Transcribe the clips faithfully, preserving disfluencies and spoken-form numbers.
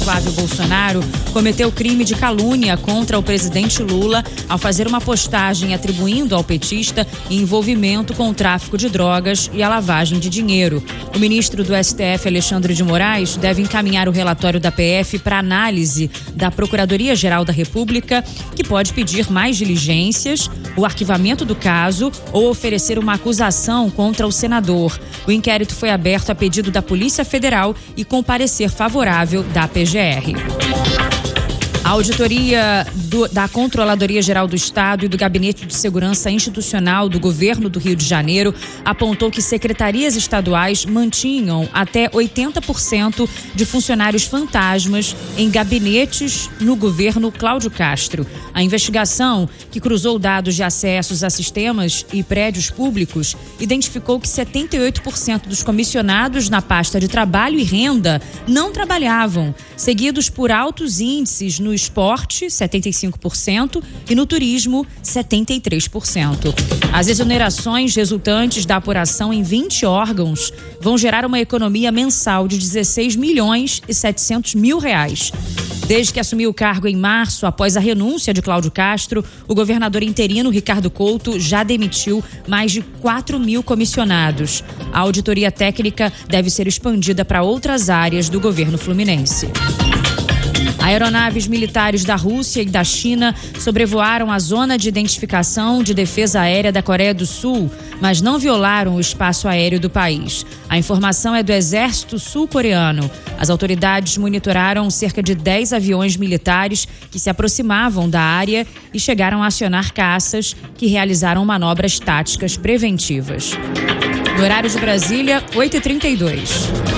Flávio Bolsonaro cometeu crime de calúnia contra o presidente Lula ao fazer uma postagem atribuindo ao petista envolvimento com o tráfico de drogas e a lavagem de dinheiro. O ministro do S T F, Alexandre de Moraes, deve encaminhar o relatório da P F para análise da Procuradoria-Geral da República, que pode pedir mais diligências, o arquivamento do caso ou oferecer uma acusação contra o senador. O inquérito foi aberto a pedido da Polícia Federal e com parecer favorável da P G R. A auditoria do, da Controladoria Geral do Estado e do Gabinete de Segurança Institucional do Governo do Rio de Janeiro apontou que secretarias estaduais mantinham até oitenta por cento de funcionários fantasmas em gabinetes no governo Cláudio Castro. A investigação, que cruzou dados de acessos a sistemas e prédios públicos, identificou que setenta e oito por cento dos comissionados na pasta de trabalho e renda não trabalhavam, seguidos por altos índices no esporte, setenta e cinco por cento, e no turismo, setenta e três por cento. As exonerações resultantes da apuração em vinte órgãos vão gerar uma economia mensal de dezesseis milhões e setecentos mil reais. Desde que assumiu o cargo em março, após a renúncia de Cláudio Castro, o governador interino Ricardo Couto já demitiu mais de quatro mil comissionados. A auditoria técnica deve ser expandida para outras áreas do governo fluminense. Aeronaves militares da Rússia e da China sobrevoaram a zona de identificação de defesa aérea da Coreia do Sul, mas não violaram o espaço aéreo do país. A informação é do Exército Sul-Coreano. As autoridades monitoraram cerca de dez aviões militares que se aproximavam da área e chegaram a acionar caças que realizaram manobras táticas preventivas. No horário de Brasília, oito e trinta e dois.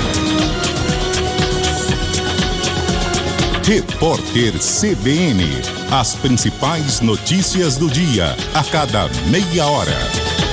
Repórter C B N. As principais notícias do dia, a cada meia hora.